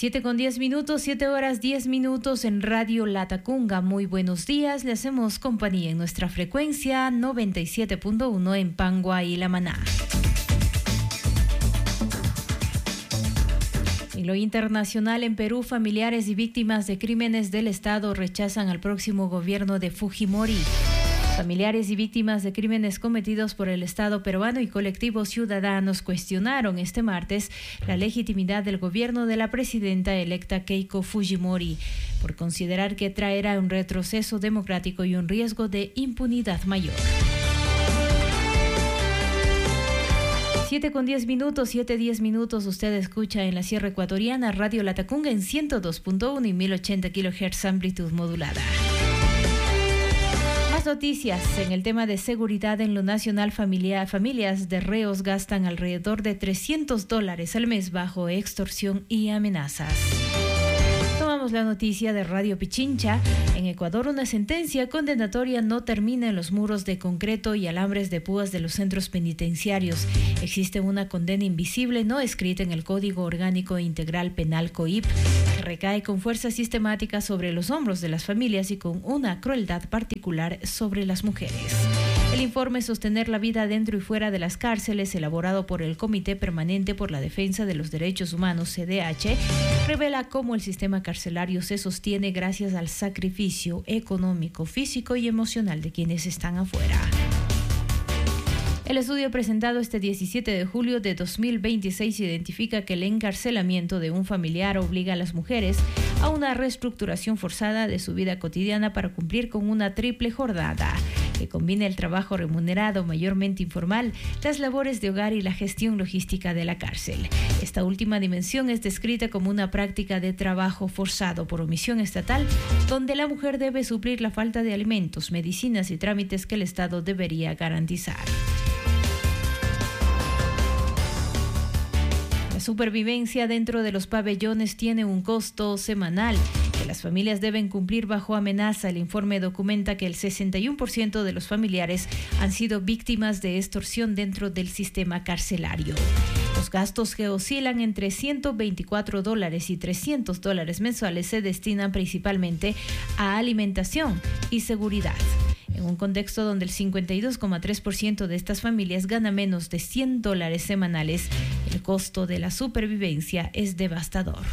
7:10, 7:10 en Radio Latacunga. Muy buenos días, le hacemos compañía en nuestra frecuencia 97.1 en Pangua y La Maná. En lo internacional, en Perú, familiares y víctimas de crímenes del Estado rechazan al próximo gobierno de Fujimori. Familiares y víctimas de crímenes cometidos por el Estado peruano y colectivos ciudadanos cuestionaron este martes la legitimidad del gobierno de la presidenta electa Keiko Fujimori, por considerar que traerá un retroceso democrático y un riesgo de impunidad mayor. 7:10, usted escucha en la Sierra Ecuatoriana Radio Latacunga en 102.1 y 1080 kHz amplitud modulada. Más noticias en el tema de seguridad en lo nacional. Familias de reos gastan alrededor de $300 al mes bajo extorsión y amenazas. Tomamos la noticia de Radio Pichincha. En Ecuador, una sentencia condenatoria no termina en los muros de concreto y alambres de púas de los centros penitenciarios. Existe una condena invisible no escrita en el Código Orgánico Integral Penal COIP, que recae con fuerza sistemática sobre los hombros de las familias y con una crueldad particular sobre las mujeres. El informe Sostener la vida dentro y fuera de las cárceles, elaborado por el Comité Permanente por la Defensa de los Derechos Humanos, CDH, revela cómo el sistema carcelario se sostiene gracias al sacrificio económico, físico y emocional de quienes están afuera. El estudio presentado este 17 de julio de 2026 identifica que el encarcelamiento de un familiar obliga a las mujeres a una reestructuración forzada de su vida cotidiana para cumplir con una triple jornada que combina el trabajo remunerado, mayormente informal, las labores de hogar y la gestión logística de la cárcel. Esta última dimensión es descrita como una práctica de trabajo forzado por omisión estatal, donde la mujer debe suplir la falta de alimentos, medicinas y trámites que el Estado debería garantizar. La supervivencia dentro de los pabellones tiene un costo semanal que las familias deben cumplir bajo amenaza. El informe documenta que el 61% de los familiares han sido víctimas de extorsión dentro del sistema carcelario. Los gastos, que oscilan entre $124 y $300 mensuales, se destinan principalmente a alimentación y seguridad. En un contexto donde el 52,3% de estas familias gana menos de $100 semanales, el costo de la supervivencia es devastador.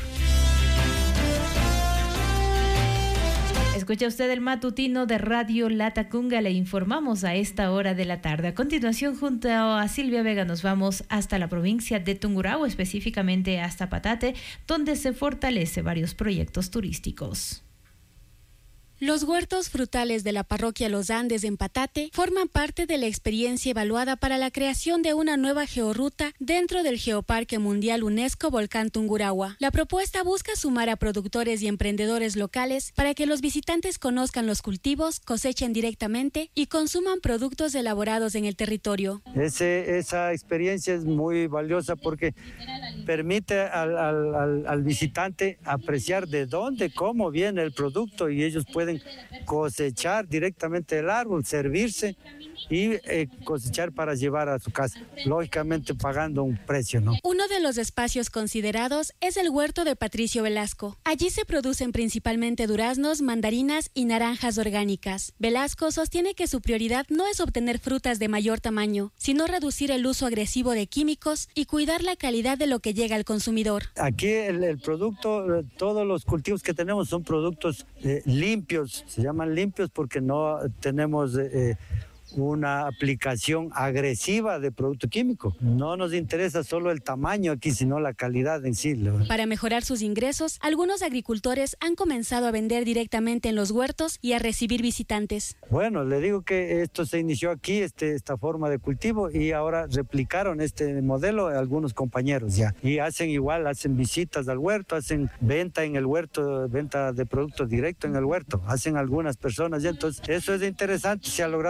Escucha usted el matutino de Radio Latacunga. Le informamos a esta hora de la tarde. A continuación, junto a Silvia Vega, nos vamos hasta la provincia de Tungurahua, específicamente hasta Patate, donde se fortalece varios proyectos turísticos. Los huertos frutales de la parroquia Los Andes en Patate forman parte de la experiencia evaluada para la creación de una nueva georruta dentro del Geoparque Mundial UNESCO Volcán Tungurahua. La propuesta busca sumar a productores y emprendedores locales para que los visitantes conozcan los cultivos, cosechen directamente y consuman productos elaborados en el territorio. Esa experiencia es muy valiosa porque permite al visitante apreciar de dónde, cómo viene el producto, y ellos pueden cosechar directamente el árbol, servirse y cosechar para llevar a su casa, lógicamente pagando un precio, ¿no? Uno de los espacios considerados es el huerto de Patricio Velasco. Allí se producen principalmente duraznos, mandarinas y naranjas orgánicas. Velasco sostiene que su prioridad no es obtener frutas de mayor tamaño, sino reducir el uso agresivo de químicos y cuidar la calidad de lo que llega al consumidor. Aquí el producto, todos los cultivos que tenemos son productos limpios, se llaman limpios porque no tenemos una aplicación agresiva de producto químico. No nos interesa solo el tamaño aquí, sino la calidad en sí. Para mejorar sus ingresos, algunos agricultores han comenzado a vender directamente en los huertos y a recibir visitantes. Bueno, le digo que esto se inició aquí, esta forma de cultivo, y ahora replicaron este modelo algunos compañeros ya. Y hacen igual, hacen visitas al huerto, hacen venta en el huerto, venta de productos directo en el huerto. Hacen algunas personas ya. Entonces, eso es interesante, se ha logrado replicar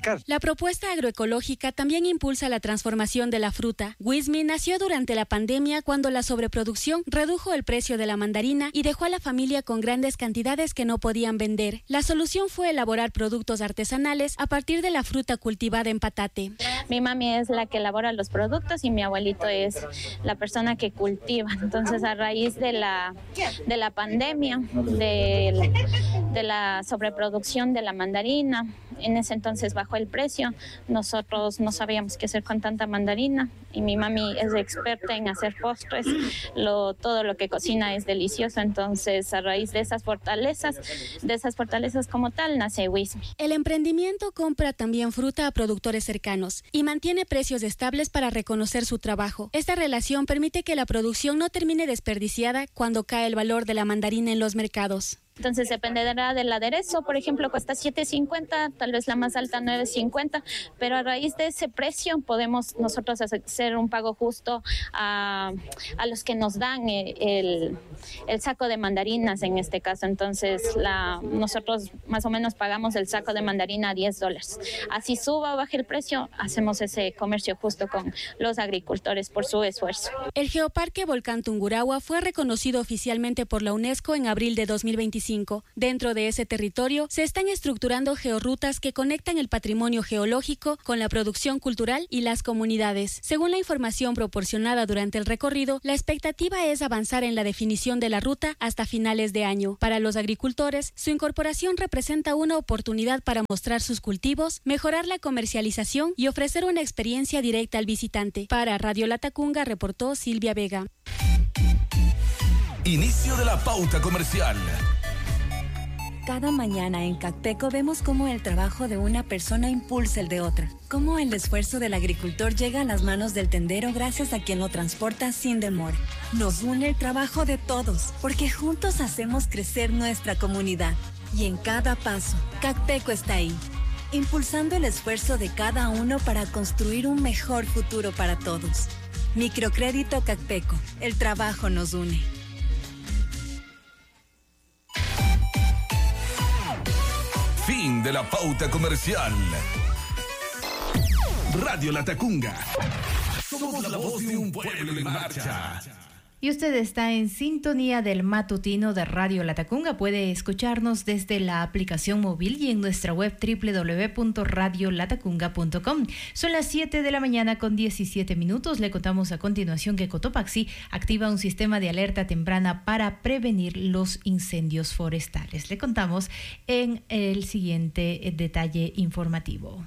diversificar. La propuesta agroecológica también impulsa la transformación de la fruta. Wismi nació durante la pandemia cuando la sobreproducción redujo el precio de la mandarina y dejó a la familia con grandes cantidades que no podían vender. La solución fue elaborar productos artesanales a partir de la fruta cultivada en Patate. Mi mami es la que elabora los productos y mi abuelito es la persona que cultiva. Entonces, a raíz de la pandemia, de la sobreproducción de la mandarina, en ese entonces bajó el precio. Nosotros no sabíamos qué hacer con tanta mandarina y mi mami es experta en hacer postres. Todo lo que cocina es delicioso. Entonces, a raíz de esas fortalezas como tal, nace Wismi. El emprendimiento compra también fruta a productores cercanos y mantiene precios estables para reconocer su trabajo. Esta relación permite que la producción no termine desperdiciada cuando cae el valor de la mandarina en los mercados. Entonces dependerá del aderezo, por ejemplo, cuesta 7.50, tal vez la más alta 9.50, pero a raíz de ese precio podemos nosotros hacer un pago justo a los que nos dan el saco de mandarinas en este caso. Entonces nosotros más o menos pagamos el saco de mandarina a $10. Así suba o baje el precio, hacemos ese comercio justo con los agricultores por su esfuerzo. El Geoparque Volcán Tungurahua fue reconocido oficialmente por la UNESCO en abril de 2025. Dentro de ese territorio se están estructurando georrutas que conectan el patrimonio geológico con la producción cultural y las comunidades. Según la información proporcionada durante el recorrido, la expectativa es avanzar en la definición de la ruta hasta finales de año. Para los agricultores, su incorporación representa una oportunidad para mostrar sus cultivos, mejorar la comercialización y ofrecer una experiencia directa al visitante. Para Radio Latacunga reportó Silvia Vega. Inicio de la pauta comercial. Cada mañana en Cacpeco vemos cómo el trabajo de una persona impulsa el de otra, cómo el esfuerzo del agricultor llega a las manos del tendero gracias a quien lo transporta sin demora. Nos une el trabajo de todos, porque juntos hacemos crecer nuestra comunidad. Y en cada paso, Cacpeco está ahí, impulsando el esfuerzo de cada uno para construir un mejor futuro para todos. Microcrédito Cacpeco, el trabajo nos une. Fin de la pauta comercial. Radio Latacunga. Somos la voz de un pueblo en marcha. Y usted está en sintonía del matutino de Radio Latacunga. Puede escucharnos desde la aplicación móvil y en nuestra web www.radiolatacunga.com. Son las 7 de la mañana con 17 minutos. Le contamos a continuación que Cotopaxi activa un sistema de alerta temprana para prevenir los incendios forestales. Le contamos en el siguiente detalle informativo.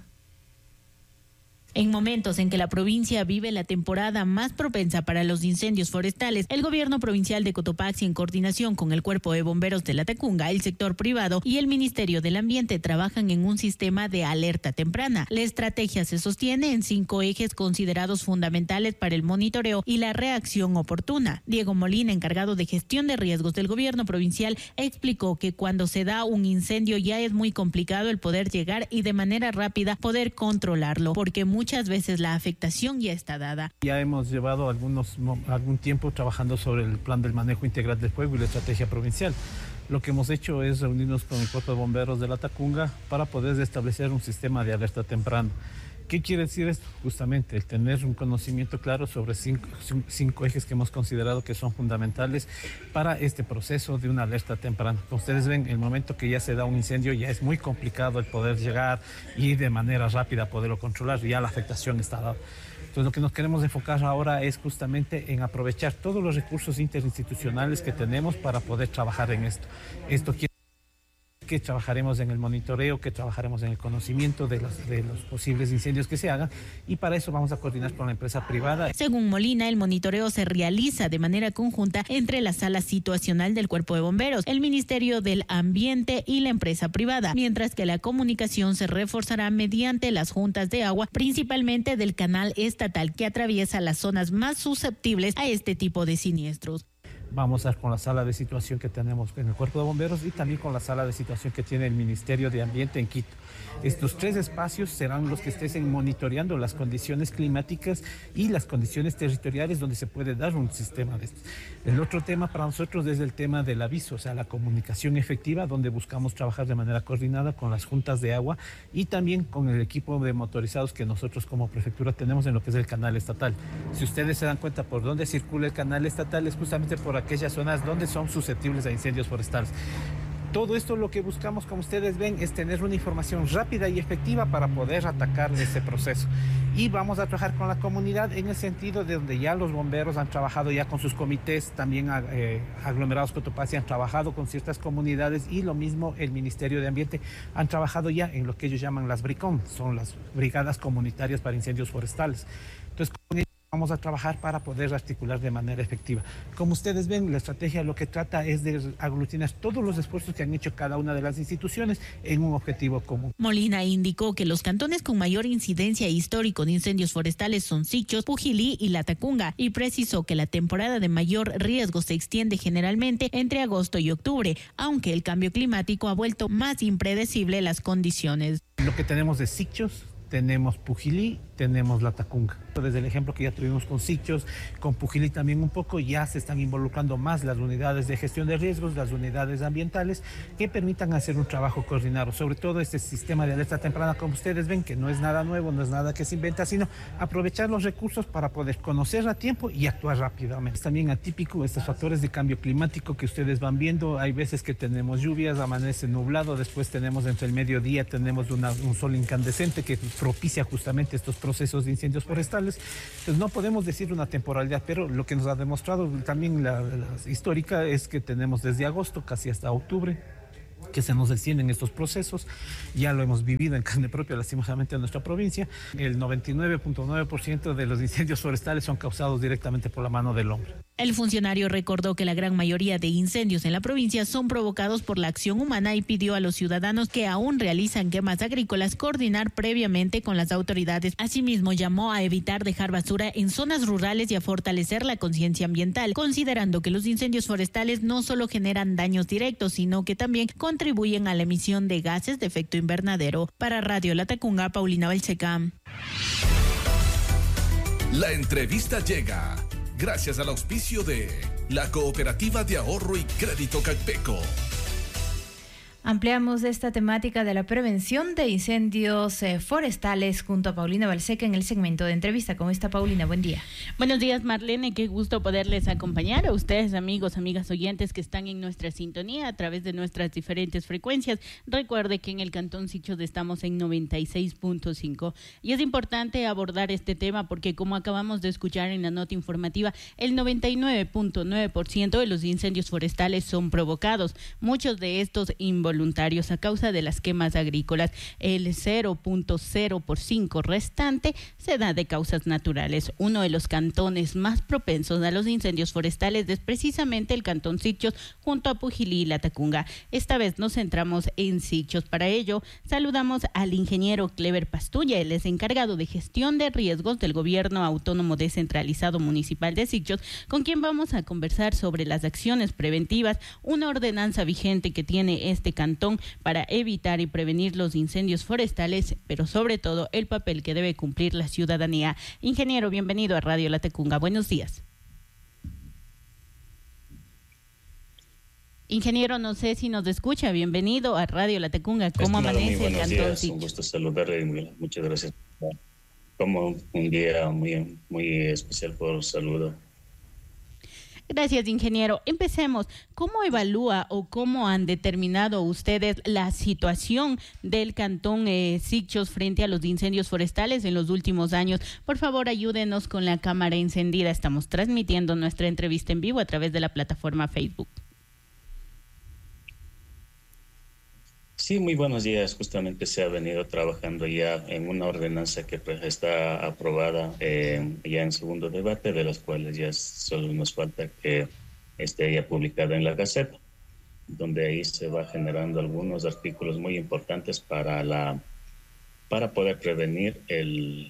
En momentos en que la provincia vive la temporada más propensa para los incendios forestales, el gobierno provincial de Cotopaxi, en coordinación con el Cuerpo de Bomberos de Latacunga, el sector privado y el Ministerio del Ambiente, trabajan en un sistema de alerta temprana. La estrategia se sostiene en 5 ejes considerados fundamentales para el monitoreo y la reacción oportuna. Diego Molina, encargado de gestión de riesgos del gobierno provincial, explicó que cuando se da un incendio ya es muy complicado el poder llegar y de manera rápida poder controlarlo, porque muchas veces la afectación ya está dada. Ya hemos llevado algún tiempo trabajando sobre el plan del manejo integral del fuego y la estrategia provincial. Lo que hemos hecho es reunirnos con el Cuerpo de Bomberos de Latacunga para poder establecer un sistema de alerta temprana. ¿Qué quiere decir esto? Justamente el tener un conocimiento claro sobre cinco ejes que hemos considerado que son fundamentales para este proceso de una alerta temprana. Como ustedes ven, el momento que ya se da un incendio ya es muy complicado el poder llegar y de manera rápida poderlo controlar, ya la afectación está dada. Entonces lo que nos queremos enfocar ahora es justamente en aprovechar todos los recursos interinstitucionales que tenemos para poder trabajar en esto. Esto quiere que trabajaremos en el monitoreo, que trabajaremos en el conocimiento de los posibles incendios que se hagan, y para eso vamos a coordinar con la empresa privada. Según Molina, el monitoreo se realiza de manera conjunta entre la sala situacional del Cuerpo de Bomberos, el Ministerio del Ambiente y la empresa privada, mientras que la comunicación se reforzará mediante las juntas de agua, principalmente del canal estatal que atraviesa las zonas más susceptibles a este tipo de siniestros. Vamos a ir con la sala de situación que tenemos en el Cuerpo de Bomberos y también con la sala de situación que tiene el Ministerio de Ambiente en Quito. Estos 3 espacios serán los que estén monitoreando las condiciones climáticas y las condiciones territoriales donde se puede dar un sistema de estos. El otro tema para nosotros es el tema del aviso, o sea, la comunicación efectiva, donde buscamos trabajar de manera coordinada con las juntas de agua y también con el equipo de motorizados que nosotros como prefectura tenemos en lo que es el canal estatal. Si ustedes se dan cuenta por dónde circula el canal estatal, es justamente por aquellas zonas donde son susceptibles a incendios forestales. Todo esto lo que buscamos, como ustedes ven, es tener una información rápida y efectiva para poder atacar este proceso. Y vamos a trabajar con la comunidad en el sentido de donde ya los bomberos han trabajado ya con sus comités, también aglomerados Cotopaxi han trabajado con ciertas comunidades y lo mismo el Ministerio de Ambiente han trabajado ya en lo que ellos llaman las BRICOM, son las Brigadas Comunitarias para Incendios Forestales. Entonces, con ellos vamos a trabajar para poder articular de manera efectiva. Como ustedes ven, la estrategia lo que trata es de aglutinar todos los esfuerzos que han hecho cada una de las instituciones en un objetivo común. Molina indicó que los cantones con mayor incidencia histórico de incendios forestales son Sichos, Pujilí y Latacunga, y precisó que la temporada de mayor riesgo se extiende generalmente entre agosto y octubre, aunque el cambio climático ha vuelto más impredecible las condiciones. Lo que tenemos de Sichos, tenemos Pujilí, tenemos Latacunga. Desde el ejemplo que ya tuvimos con Sichos, con Pujilí también un poco, ya se están involucrando más las unidades de gestión de riesgos, las unidades ambientales, que permitan hacer un trabajo coordinado. Sobre todo este sistema de alerta temprana, como ustedes ven, que no es nada nuevo, no es nada que se inventa, sino aprovechar los recursos para poder conocer a tiempo y actuar rápidamente. Es también atípico estos factores de cambio climático que ustedes van viendo. Hay veces que tenemos lluvias, amanece nublado, después tenemos entre el mediodía, tenemos un sol incandescente que propicia justamente estos procesos de incendios forestales. Entonces no podemos decir una temporalidad, pero lo que nos ha demostrado también la histórica es que tenemos desde agosto casi hasta octubre que se nos extienden estos procesos. Ya lo hemos vivido en carne propia, lastimosamente, en nuestra provincia. El 99.9% de los incendios forestales son causados directamente por la mano del hombre. El funcionario recordó que la gran mayoría de incendios en la provincia son provocados por la acción humana y pidió a los ciudadanos que aún realizan quemas agrícolas coordinar previamente con las autoridades. Asimismo, llamó a evitar dejar basura en zonas rurales y a fortalecer la conciencia ambiental, considerando que los incendios forestales no solo generan daños directos, sino que también contribuyen a la emisión de gases de efecto invernadero. Para Radio Latacunga, Paulina Balseca. La entrevista llega gracias al auspicio de la Cooperativa de Ahorro y Crédito Cacpeco. Ampliamos esta temática de la prevención de incendios forestales junto a Paulina Balseca en el segmento de entrevista. ¿Cómo está, Paulina? Buen día. Buenos días, Marlene. Qué gusto poderles acompañar a ustedes, amigos, amigas oyentes que están en nuestra sintonía a través de nuestras diferentes frecuencias. Recuerde que en el Cantón Sichos estamos en 96.5 y es importante abordar este tema porque, como acabamos de escuchar en la nota informativa, el 99.9% de los incendios forestales son provocados, muchos de estos involuntarios a causa de las quemas agrícolas. El 0.05% restante se da de causas naturales. Uno de los cantones más propensos a los incendios forestales es precisamente el Cantón Sichos junto a Pujilí y Latacunga. Esta vez nos centramos en Sichos. Para ello, saludamos al ingeniero Clever Pastulla. Él es encargado de gestión de riesgos del Gobierno Autónomo Descentralizado Municipal de Sichos, con quien vamos a conversar sobre las acciones preventivas, una ordenanza vigente que tiene este cantón para evitar y prevenir los incendios forestales, pero sobre todo el papel que debe cumplir la ciudadanía. Ingeniero, bienvenido a Radio Latacunga. Buenos días. Ingeniero, no sé si nos escucha. Bienvenido a Radio Latacunga. ¿Cómo amanece el Cantón Sichos? Un gusto saludarle. Muchas gracias. Como un día muy especial por saludo. Gracias, ingeniero. Empecemos. ¿Cómo evalúa o cómo han determinado ustedes la situación del Cantón Sichos frente a los incendios forestales en los últimos años? Por favor, ayúdenos con la cámara encendida. Estamos transmitiendo nuestra entrevista en vivo a través de la plataforma Facebook. Sí, muy buenos días. Justamente se ha venido trabajando ya en una ordenanza que está aprobada ya en segundo debate, de las cuales ya solo nos falta que esté ya publicada en la Gaceta, donde ahí se va generando algunos artículos muy importantes para poder prevenir el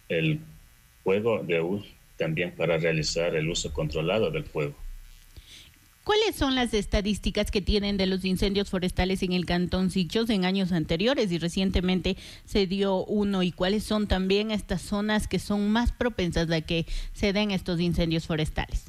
fuego, también para realizar el uso controlado del fuego. ¿Cuáles son las estadísticas que tienen de los incendios forestales en el Cantón Sichos en años anteriores y recientemente se dio uno? ¿Y cuáles son también estas zonas que son más propensas a que se den estos incendios forestales?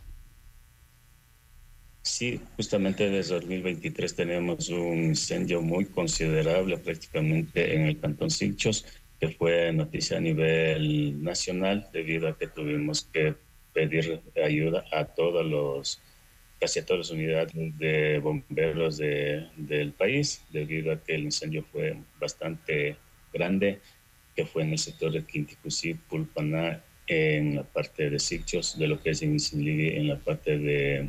Sí, justamente desde 2023 tenemos un incendio muy considerable prácticamente en el Cantón Sichos, que fue noticia a nivel nacional debido a que tuvimos que pedir ayuda a casi a todas las unidades de bomberos del país, debido a que el incendio fue bastante grande, que fue en el sector de Quinticusí, Pulpaná, en la parte de Sichos, de lo que es Insinligui, en la parte de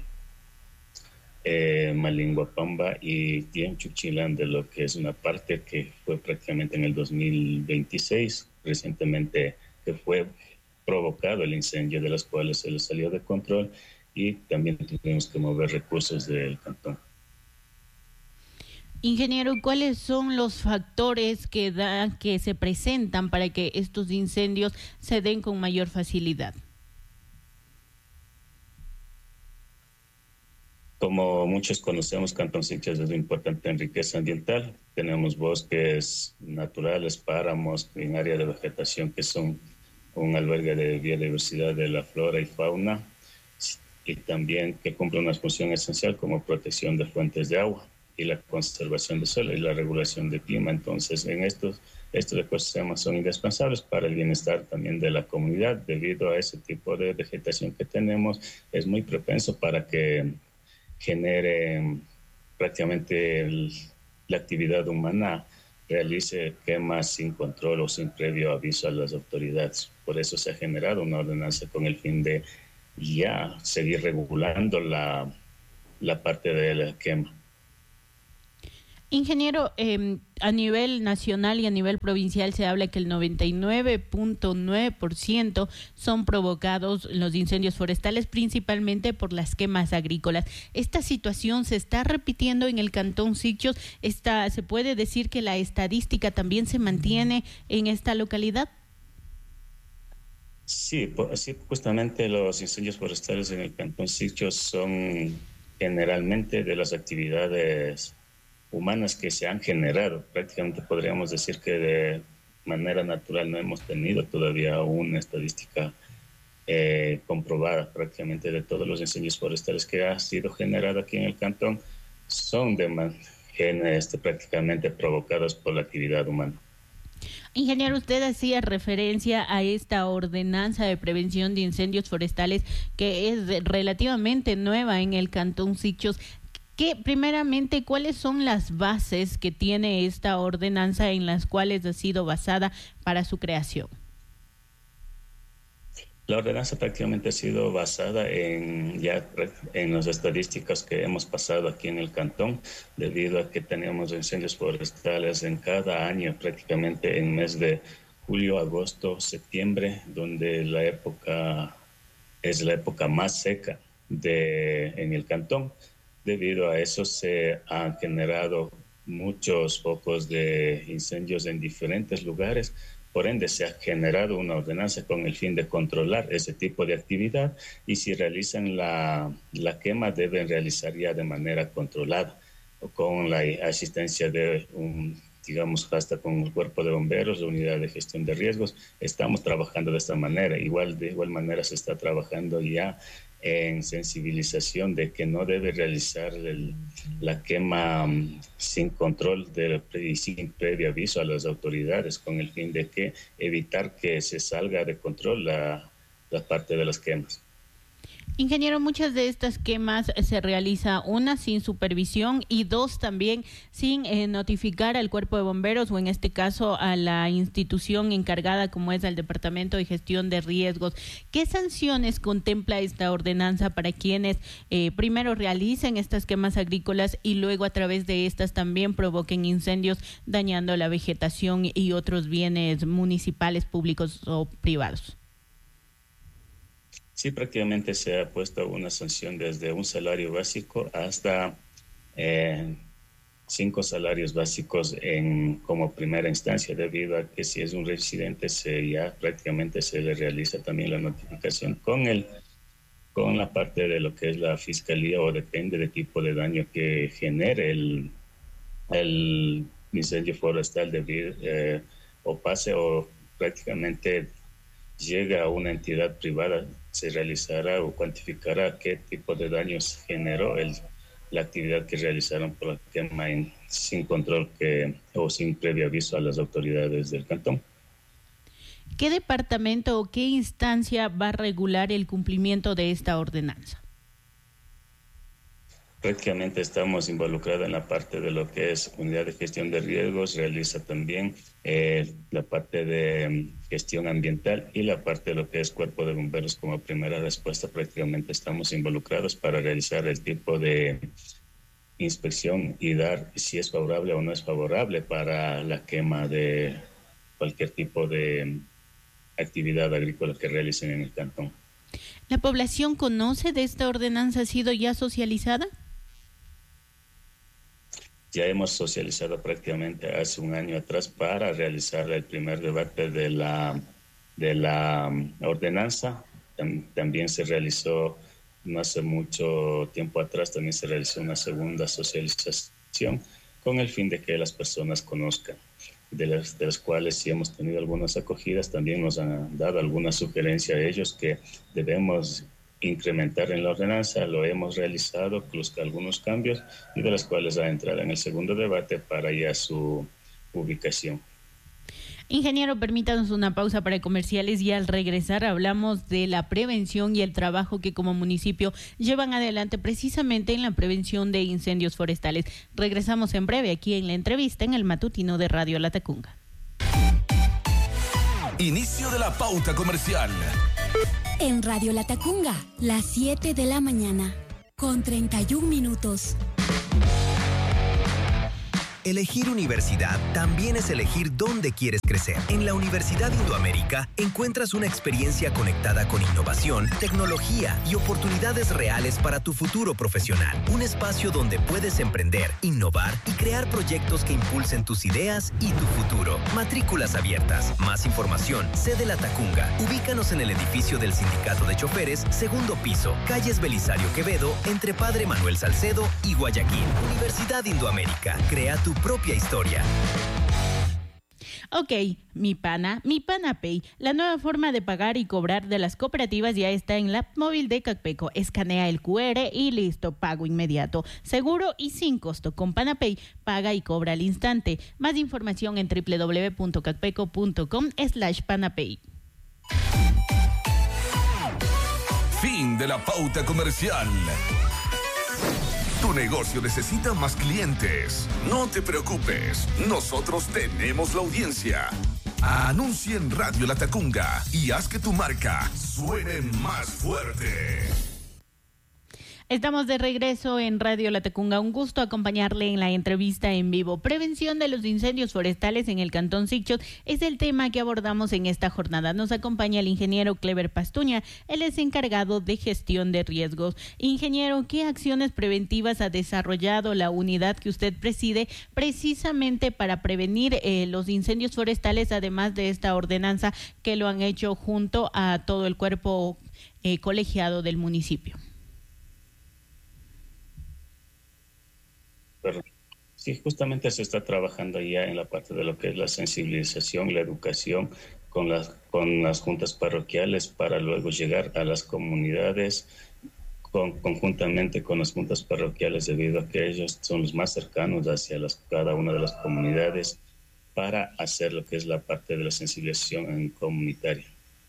Malinguapamba y Tienchuchilán, de lo que es una parte que fue prácticamente en el 2026, recientemente, que fue provocado el incendio, de las cuales se le salió de control y también tuvimos que mover recursos del cantón. Ingeniero, ¿cuáles son los factores que se presentan para que estos incendios se den con mayor facilidad? Como muchos conocemos, Cantón Sichos es importante en riqueza ambiental. Tenemos bosques naturales, páramos en área de vegetación que son un albergue de biodiversidad de la flora y fauna, y también que cumple una función esencial como protección de fuentes de agua y la conservación de suelo y la regulación del clima. Entonces, en estos ecosistemas son indispensables para el bienestar también de la comunidad. Debido a ese tipo de vegetación que tenemos, es muy propenso para que genere prácticamente la actividad humana realice quemas sin control o sin previo aviso a las autoridades. Por eso se ha generado una ordenanza con el fin de ya seguir regulando la parte de la quema. Ingeniero, a nivel nacional y a nivel provincial se habla que el 99.9% son provocados los incendios forestales, principalmente por las quemas agrícolas. ¿Esta situación se está repitiendo en el Cantón Sichos? ¿Se puede decir que la estadística también se mantiene en esta localidad? Sí, justamente los incendios forestales en el Cantón Sichos son generalmente de las actividades humanas que se han generado. Prácticamente podríamos decir que de manera natural no hemos tenido todavía una estadística comprobada. Prácticamente de todos los incendios forestales que ha sido generado aquí en el cantón son prácticamente provocados por la actividad humana. Ingeniero, usted hacía referencia a esta ordenanza de prevención de incendios forestales que es relativamente nueva en el Cantón Sichos. Primeramente, ¿cuáles son las bases que tiene esta ordenanza en las cuales ha sido basada para su creación? La ordenanza prácticamente ha sido basada en las estadísticas que hemos pasado aquí en el cantón, debido a que tenemos incendios forestales en cada año, prácticamente en mes de julio, agosto, septiembre, donde es la época más seca en el cantón. Debido a eso se han generado muchos focos de incendios en diferentes lugares. Por ende, se ha generado una ordenanza con el fin de controlar ese tipo de actividad, y si realizan la quema deben realizar ya de manera controlada o con la asistencia de hasta con el cuerpo de bomberos, la unidad de gestión de riesgos. Estamos trabajando de esta manera. De igual manera se está trabajando ya en sensibilización de que no debe realizar la quema sin control y sin previo aviso a las autoridades, con el fin de evitar que se salga de control la parte de las quemas. Ingeniero, muchas de estas quemas se realiza una sin supervisión y dos también sin notificar al cuerpo de bomberos o en este caso a la institución encargada como es el Departamento de Gestión de Riesgos. ¿Qué sanciones contempla esta ordenanza para quienes primero realicen estas quemas agrícolas y luego a través de estas también provoquen incendios dañando la vegetación y otros bienes municipales, públicos o privados? Sí, prácticamente se ha puesto una sanción desde un salario básico hasta 5 salarios básicos como primera instancia, debido a que si es un residente ya prácticamente se le realiza también la notificación con con la parte de lo que es la fiscalía, o depende del tipo de daño que genere el incendio forestal o pase o prácticamente llega a una entidad privada, se realizará o cuantificará qué tipo de daños generó la actividad que realizaron por la quema sin control o sin previo aviso a las autoridades del cantón. ¿Qué departamento o qué instancia va a regular el cumplimiento de esta ordenanza? Prácticamente estamos involucrados en la parte de lo que es unidad de gestión de riesgos, realiza también la parte de gestión ambiental y la parte de lo que es cuerpo de bomberos como primera respuesta. Prácticamente estamos involucrados para realizar el tipo de inspección y dar si es favorable o no es favorable para la quema de cualquier tipo de actividad agrícola que realicen en el cantón. ¿La población conoce de esta ordenanza? ¿Ha sido ya socializada? Ya hemos socializado prácticamente hace un año atrás para realizar el primer debate de la ordenanza. También se realizó, no hace mucho tiempo atrás, también se realizó una segunda socialización con el fin de que las personas conozcan, de las cuales sí hemos tenido algunas acogidas. También nos han dado alguna sugerencia a ellos que debemos incrementar en la ordenanza. Lo hemos realizado, algunos cambios, y de las cuales va a entrar en el segundo debate para ya su ubicación. Ingeniero, permítanos una pausa para comerciales y al regresar hablamos de la prevención y el trabajo que como municipio llevan adelante precisamente en la prevención de incendios forestales. Regresamos en breve aquí en la entrevista en el matutino de Radio La Tacunga. Inicio de la pauta comercial. En Radio La Tacunga, las 7 de la mañana, con 31 minutos. Elegir universidad también es elegir dónde quieres crecer. En la Universidad Indoamérica encuentras una experiencia conectada con innovación, tecnología y oportunidades reales para tu futuro profesional. Un espacio donde puedes emprender, innovar y crear proyectos que impulsen tus ideas y tu futuro. Matrículas abiertas. Más información, sede La Tacunga. Ubícanos en el edificio del Sindicato de Choferes, segundo piso, calles Belisario Quevedo, entre Padre Manuel Salcedo y Guayaquil. Universidad Indoamérica. Crea tu propia historia. Ok, mi pana Pay, la nueva forma de pagar y cobrar de las cooperativas ya está en la app móvil de Cacpeco. Escanea el QR y listo, pago inmediato, seguro y sin costo. Con PanaPay, paga y cobra al instante. Más información en www.cacpeco.com/panapay. Fin de la pauta comercial. Tu negocio necesita más clientes. No te preocupes, nosotros tenemos la audiencia. Anuncia en Radio La Tacunga y haz que tu marca suene más fuerte. Estamos de regreso en Radio La Tacunga. Un gusto acompañarle en la entrevista en vivo. Prevención de los incendios forestales en el Cantón Sichot es el tema que abordamos en esta jornada. Nos acompaña el ingeniero Clever Pastuña. Él es encargado de gestión de riesgos. Ingeniero, ¿qué acciones preventivas ha desarrollado la unidad que usted preside precisamente para prevenir los incendios forestales, además de esta ordenanza que lo han hecho junto a todo el cuerpo colegiado del municipio? Sí, justamente se está trabajando ya en la parte de lo que es la sensibilización, la educación con las juntas parroquiales para luego llegar a las comunidades conjuntamente con las juntas parroquiales, debido a que ellos son los más cercanos hacia cada una de las comunidades, para hacer lo que es la parte de la sensibilización comunitaria.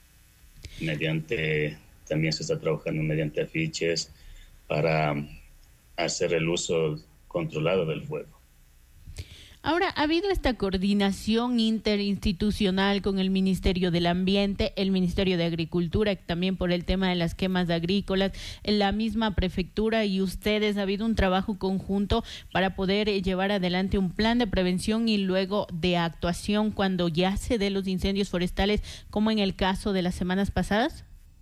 También se está trabajando mediante afiches para hacer el uso controlado del fuego. Ahora, ¿ha habido esta coordinación interinstitucional con el Ministerio del Ambiente, el Ministerio de Agricultura, también por el tema de las quemas agrícolas, en la misma prefectura y ustedes? ¿Ha habido un trabajo conjunto para poder llevar adelante un plan de prevención y luego de actuación cuando ya se den los incendios forestales, como en el caso de las semanas pasadas?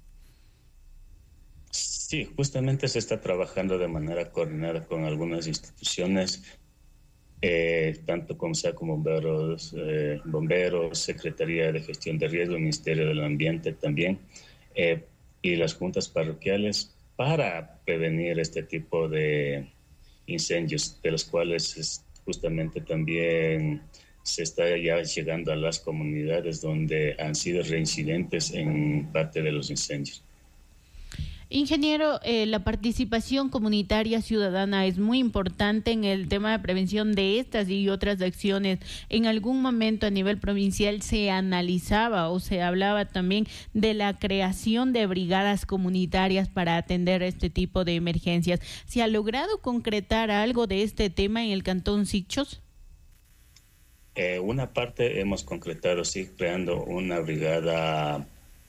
Sí, justamente se está trabajando de manera coordinada con algunas instituciones, tanto como bomberos, Secretaría de Gestión de Riesgo, Ministerio del Ambiente también, y las juntas parroquiales, para prevenir este tipo de incendios, de los cuales justamente también se está ya llegando a las comunidades donde han sido reincidentes en parte de los incendios. Ingeniero, la participación comunitaria ciudadana es muy importante en el tema de prevención de estas y otras acciones. ¿En algún momento a nivel provincial se analizaba o se hablaba también de la creación de brigadas comunitarias para atender este tipo de emergencias? ¿Se ha logrado concretar algo de este tema en el Cantón Sichos? Una parte hemos concretado, sí, creando una brigada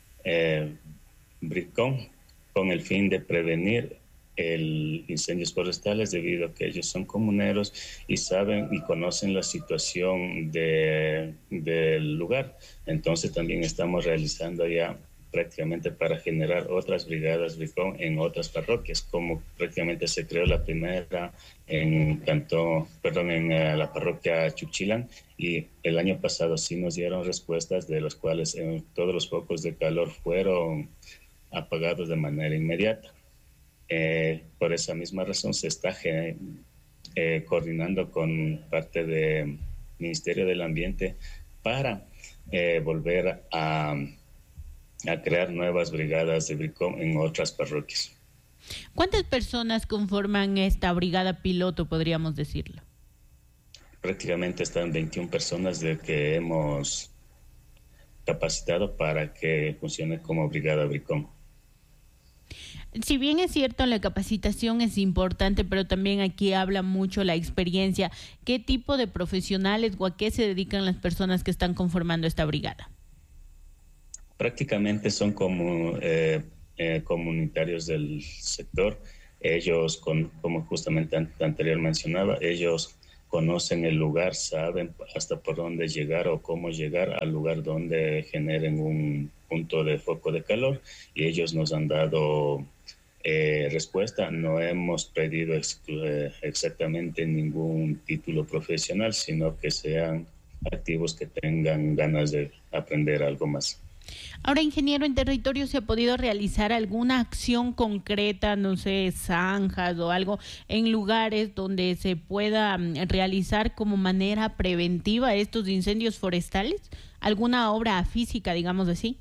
Bricón, con el fin de prevenir incendios forestales, debido a que ellos son comuneros y saben y conocen la situación del lugar. Entonces también estamos realizando ya prácticamente para generar otras brigadas Bricón en otras parroquias, como prácticamente se creó la primera en la parroquia Chuchilán, y el año pasado sí nos dieron respuestas, de los cuales todos los focos de calor fueron apagados de manera inmediata. Por esa misma razón se está coordinando con parte del Ministerio del Ambiente para volver a crear nuevas brigadas de Bricón en otras parroquias. ¿Cuántas personas conforman esta brigada piloto, podríamos decirlo? Prácticamente están 21 personas de que hemos capacitado para que funcione como brigada Bricón. Si bien es cierto, la capacitación es importante, pero también aquí habla mucho la experiencia. ¿Qué tipo de profesionales o a qué se dedican las personas que están conformando esta brigada? Prácticamente son como comunitarios del sector. Ellos, como justamente anterior mencionaba, ellos conocen el lugar, saben hasta por dónde llegar o cómo llegar al lugar donde generen un punto de foco de calor, y ellos nos han dado respuesta. No hemos pedido exactamente ningún título profesional, sino que sean activos, que tengan ganas de aprender algo más. Ahora, ingeniero, ¿en territorio se ha podido realizar alguna acción concreta, no sé, zanjas o algo, en lugares donde se pueda realizar como manera preventiva estos incendios forestales? ¿Alguna obra física, digamos así?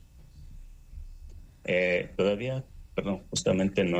Todavía, justamente no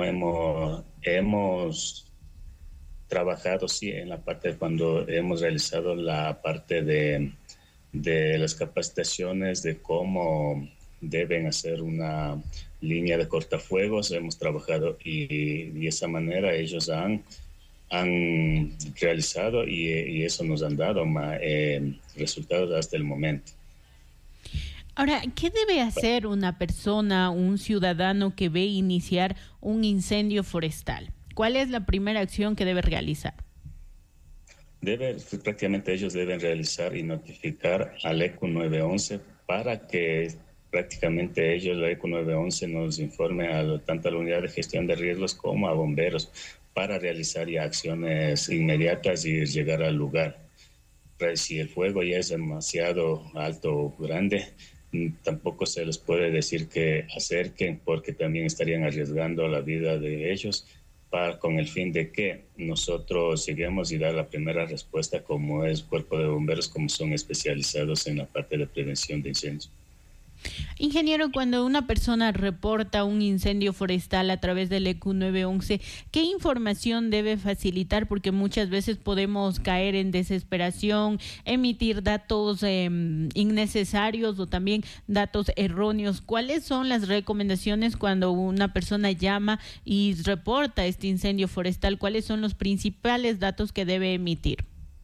hemos trabajado, sí, en la parte de cuando hemos realizado la parte de las capacitaciones de cómo deben hacer una línea de cortafuegos. Hemos trabajado y de esa manera ellos han realizado y eso nos han dado resultados hasta el momento. Ahora, ¿qué debe hacer una persona, un ciudadano que ve iniciar un incendio forestal? ¿Cuál es la primera acción que debe realizar? Prácticamente ellos deben realizar y notificar al ECU 911 para que prácticamente ellos, la ECU 911, nos informe tanto a la unidad de gestión de riesgos como a bomberos para realizar ya acciones inmediatas y llegar al lugar. Si el fuego ya es demasiado alto o grande, tampoco se les puede decir que acerquen, porque también estarían arriesgando la vida de ellos, con el fin de que nosotros lleguemos y dar la primera respuesta, como es Cuerpo de Bomberos, como son especializados en la parte de prevención de incendios. Ingeniero, cuando una persona reporta un incendio forestal a través del ECU 911, ¿qué información debe facilitar? Porque muchas veces podemos caer en desesperación, emitir datos innecesarios o también datos erróneos. ¿Cuáles son las recomendaciones cuando una persona llama y reporta este incendio forestal? ¿Cuáles son los principales datos que debe emitir?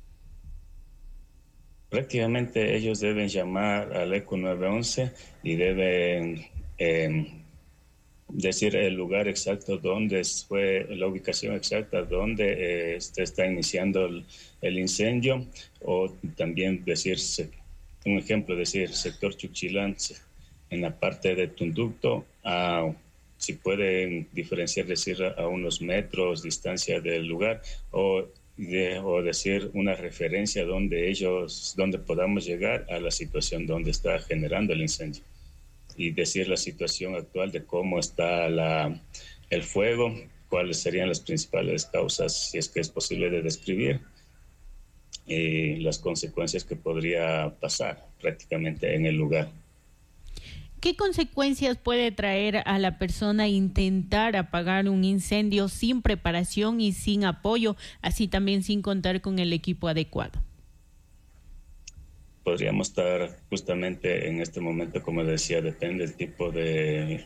Prácticamente ellos deben llamar al ECU 911 y deben decir el lugar exacto donde fue, la ubicación exacta donde está iniciando el incendio, o también decirse, un ejemplo, decir sector Chuchilán en la parte de Tunducto, si pueden diferenciar, decir a unos metros distancia del lugar, o decir una referencia donde podamos llegar a la situación donde está generando el incendio, y decir la situación actual de cómo está el fuego, cuáles serían las principales causas, si es que es posible de describir, y las consecuencias que podría pasar prácticamente en el lugar. ¿Qué consecuencias puede traer a la persona intentar apagar un incendio sin preparación y sin apoyo, así también sin contar con el equipo adecuado? Podríamos estar justamente en este momento, como decía, depende del tipo de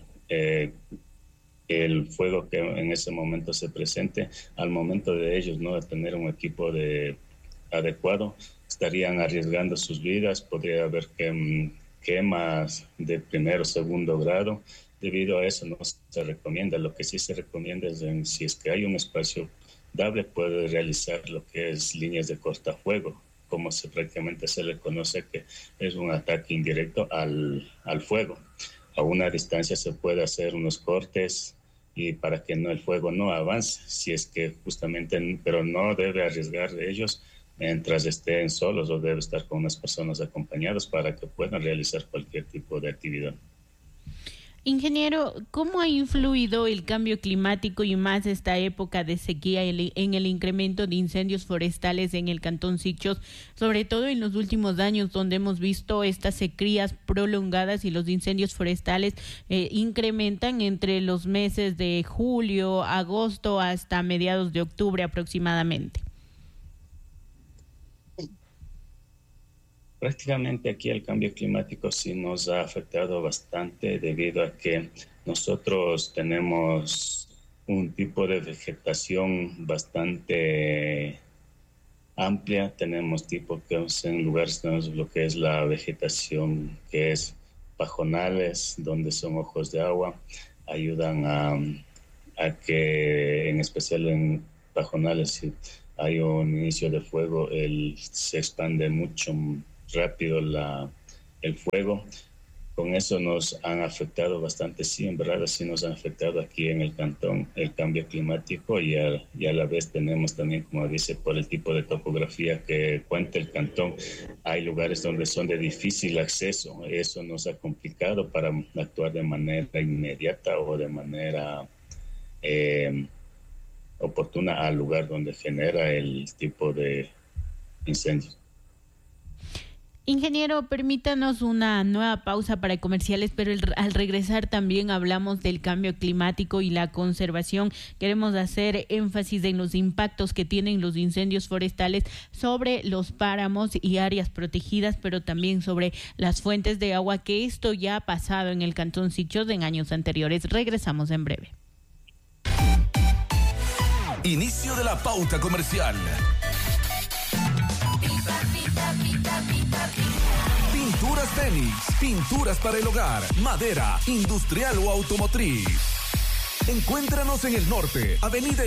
el fuego que en ese momento se presente. Al momento de ellos no tener un equipo adecuado, estarían arriesgando sus vidas. Podría haber quemas de primero o segundo grado. Debido a eso no se recomienda. Lo que sí se recomienda es si es que hay un espacio dable, puede realizar lo que es líneas de cortafuego, como prácticamente se le conoce, que es un ataque indirecto al fuego. A una distancia se puede hacer unos cortes y para que el fuego no avance, si es que justamente, pero no debe arriesgar de ellos mientras estén solos, o debe estar con unas personas acompañadas para que puedan realizar cualquier tipo de actividad. Ingeniero, ¿cómo ha influido el cambio climático y más esta época de sequía en el incremento de incendios forestales en el Cantón Sichos, sobre todo en los últimos años, donde hemos visto estas sequías prolongadas y los incendios forestales incrementan entre los meses de julio, agosto hasta mediados de octubre aproximadamente? Prácticamente aquí el cambio climático sí nos ha afectado bastante, debido a que nosotros tenemos un tipo de vegetación bastante amplia. Tenemos tipo que en lugares tenemos lo que es la vegetación que es pajonales, donde son ojos de agua, ayudan a que en especial en pajonales, si hay un inicio de fuego, se expande mucho rápido el fuego. Con eso nos han afectado bastante, sí, en verdad sí nos han afectado aquí en el cantón el cambio climático, y a la vez tenemos también, como dice, por el tipo de topografía que cuenta el cantón, hay lugares donde son de difícil acceso. Eso nos ha complicado para actuar de manera inmediata o de manera oportuna al lugar donde genera el tipo de incendio. Ingeniero, permítanos una nueva pausa para comerciales, pero al regresar también hablamos del cambio climático y la conservación. Queremos hacer énfasis en los impactos que tienen los incendios forestales sobre los páramos y áreas protegidas, pero también sobre las fuentes de agua, que esto ya ha pasado en el Cantón Sichos en años anteriores. Regresamos en breve. Inicio de la pauta comercial. Pinturas tenis, pinturas para el hogar, madera, industrial o automotriz. Encuéntranos en el norte, Avenida